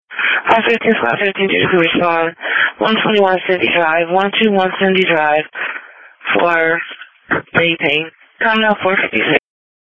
515, 515, did you respond? 121 Cindy Drive, 121 Cindy Drive for vaping. Coming up 456.